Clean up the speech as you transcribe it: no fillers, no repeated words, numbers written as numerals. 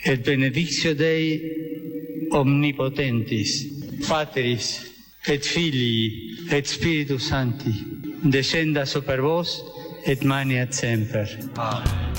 et benedictio Dei omnipotentis, Patris et Filii et Spiritus Sancti, descenda super vos et maniat semper. Amen.